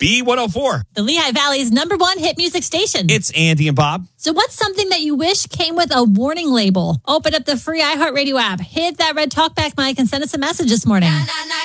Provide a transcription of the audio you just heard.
B104. The Lehigh Valley's #1 hit music station. It's Andy and Bob. So what's something that you wish came with a warning label? Open up the free iHeartRadio app, hit that red talkback mic, and send us a message this morning.